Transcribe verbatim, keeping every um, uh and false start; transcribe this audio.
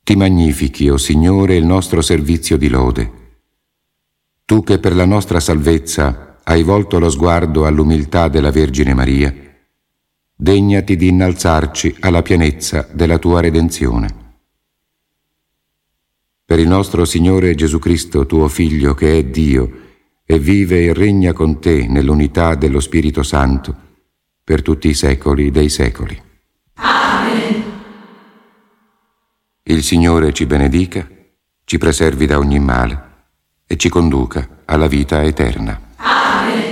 Ti magnifichi, o Signore, il nostro servizio di lode. Tu che per la nostra salvezza hai volto lo sguardo all'umiltà della Vergine Maria, degnati di innalzarci alla pienezza della tua redenzione. Per il nostro Signore Gesù Cristo, tuo Figlio, che è Dio, e vive e regna con te nell'unità dello Spirito Santo, per tutti i secoli dei secoli. Amen. Il Signore ci benedica, ci preservi da ogni male e ci conduca alla vita eterna.